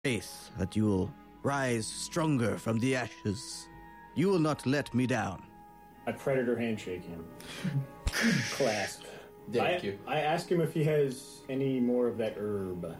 faith that you will rise stronger from the ashes. You will not let me down. I predator handshake him. Clasp. Thank you. I ask him if he has any more of that herb.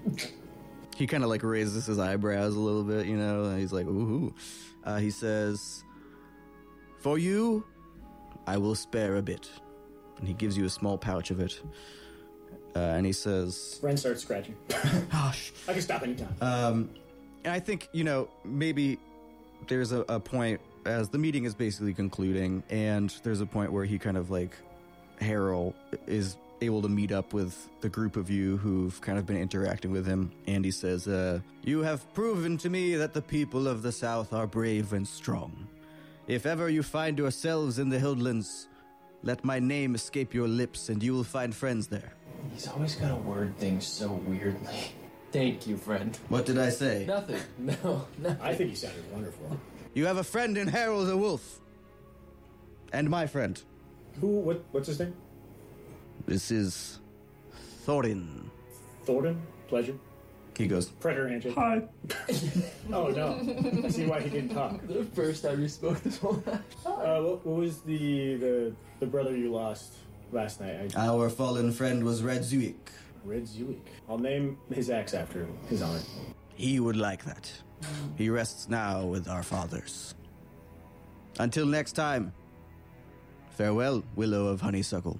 He kind of like raises his eyebrows a little bit, you know, and he's like, ooh. He says, for you, I will spare a bit. And he gives you a small pouch of it. And he says... Ren starts scratching. Gosh. I can stop anytime. And I think, you know, maybe there's a point as the meeting is basically concluding, and there's a point where he kind of like, Harold is able to meet up with the group of you who've kind of been interacting with him, and he says, you have proven to me that the people of the South are brave and strong. If ever you find yourselves in the Hildlands, let my name escape your lips, and you will find friends there. He's always got to word things so weirdly. Thank you, friend. What did I say? Nothing. No, nothing. I think he sounded wonderful. You have a friend in Harold the Wolf. And my friend. What's his name? This is Thorin. Thorin? Pleasure. He goes, Predator handshake. Hi. Oh, no. I see why he didn't talk. The first time you spoke this whole time. What was the brother you lost last night? our fallen friend was Red Zuik. Red Zuik. I'll name his axe after his honor. He would like that. He rests now with our fathers. Until next time, farewell, Willow of Honeysuckle.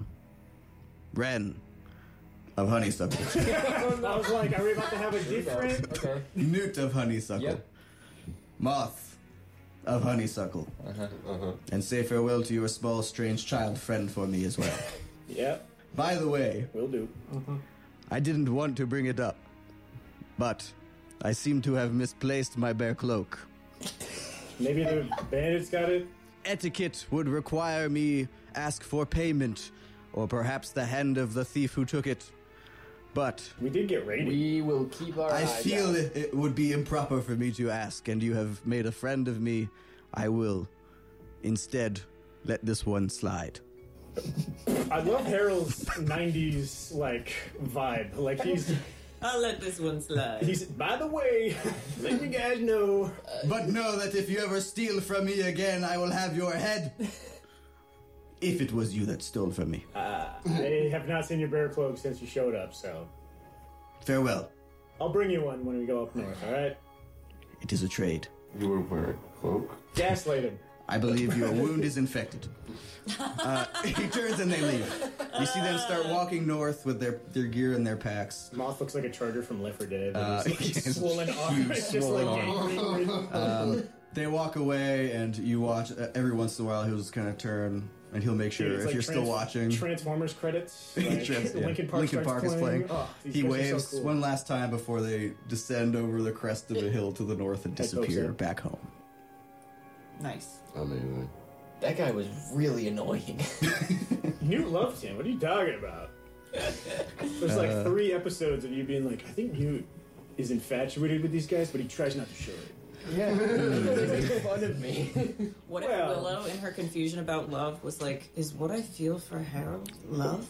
Ren of Honeysuckle. I was like, are we about to have a different... Okay. Newt of Honeysuckle. Yep. Moth of Honeysuckle. And say farewell to your small, strange child friend for me as well. Yep, By the way, will do. I didn't want to bring it up, but I seem to have misplaced my bear cloak. Maybe the bandits got it? Etiquette would require me ask for payment, or perhaps the hand of the thief who took it. But We did get raided. We will keep our I eyes feel out. it would be improper for me to ask, and you have made a friend of me. I will instead let this one slide. I love Harold's 90s, like, vibe. Like, I'll let this one slide. he's, by the way, let you guys know. But know that if you ever steal from me again, I will have your head. If it was you that stole from me. I have not seen your bear cloak since you showed up, so Farewell. I'll bring you one when we go up north, alright? It is a trade. You were wearing a cloak? Gaslight him. I believe your wound is infected. He turns and they leave. You see them start walking north with their gear and their packs. Moth looks like a charger from Left 4 Dead. It's He's swollen arm. It's just swollen like arm. gangrene. They walk away, and you watch. Every once in a while, he'll just kind of turn, and he'll make sure It's if like you're still watching. Transformers credits. Like, Linkin Park, Linkin Park is playing. Oh, these He guys are waves so cool. one last time before they descend over the crest of a hill to the north and hope disappear so. back home. Nice. Amazing. That guy was really annoying. Newt loved him. What are you talking about? There's like 3 episodes of you being like, I think Newt is infatuated with these guys, but he tries not to show it. Yeah. They make fun of me. What Well- if Willow, in her confusion about love, was like, is what I feel for Harold love?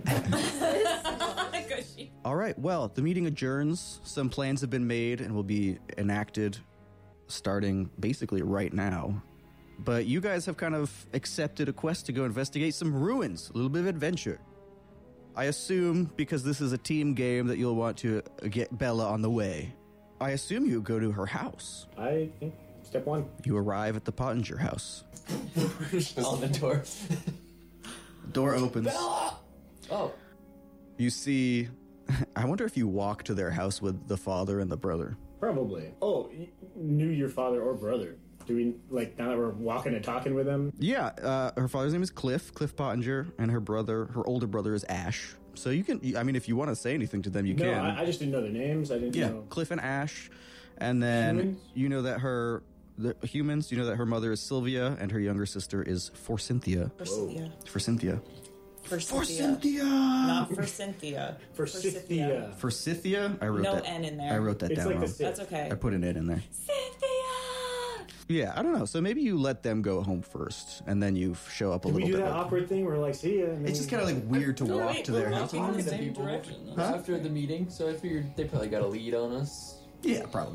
'Cause she- All right, well, the meeting adjourns. Some plans have been made and will be enacted starting basically right now. But you guys have kind of accepted a quest to go investigate some ruins, a little bit of adventure. I assume, because this is a team game, that you'll want to get Bella on the way. I assume you go to her house. I think step 1. You arrive at the Pottinger house. On the door. Door opens. Oh. You see, I wonder if you walk to their house with the father and the brother. Probably. Oh, you knew your father or brother. Do we, like, now that we're walking and talking with them? Yeah, her father's name is Cliff Pottinger, and her older brother is Ash. So you can, I mean, if you want to say anything to them, you No, can. I just didn't know their names. I didn't Yeah, know. Cliff and Ash. And then Humans? you know that the humans, you know that her mother is Sylvia, and her younger sister is Forcynthia. For Cynthia. Forcynthia. For Cynthia. Forcynthia! Not for Cynthia. Forsythia. Forsythia? I wrote No that. N in there. I wrote that It's down like wrong. the Sith. That's okay. I put an N in there. Cynthia! Yeah, I don't know. So maybe you let them go home first, and then you show up a Did we little do bit. that awkward thing where we're like, see ya? And then It's just kind of like weird to walk to their house. walking in the The same people direction. after the meeting, so I figured they probably got a lead on us. Yeah, probably.